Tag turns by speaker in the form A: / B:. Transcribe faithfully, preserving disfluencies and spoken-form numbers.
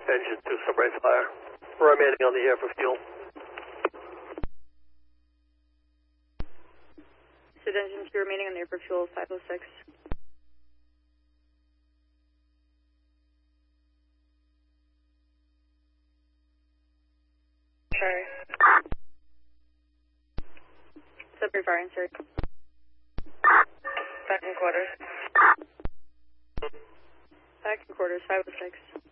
A: Engine two, submarine fire. Remaining on the air for fuel.
B: Sid engine two remaining on the air for fuel, five oh six.
C: Sorry.
B: Submarine firing, sir.
C: Back in quarters.
B: Back in quarters, five oh six.